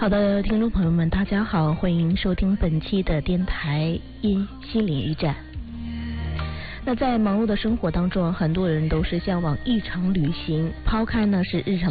好的，听众朋友们，大家好，欢迎收听本期的电台心灵驿站。那在忙碌的生活当中，很多人都是向往一场旅行，抛开呢是日常